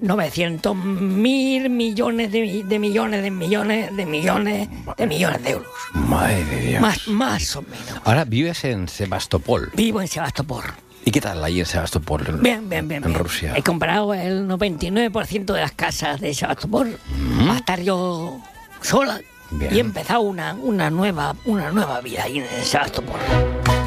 900.000 millones de euros. Madre de Dios. Más o menos. Ahora vives en Sebastopol. Vivo en Sebastopol. ¿Y qué tal ahí en Sebastopol? Bien. En Rusia. He comprado el 99% de las casas de Sebastopol para estar yo sola. Bien. Y he empezado una nueva vida ahí en Sebastopol.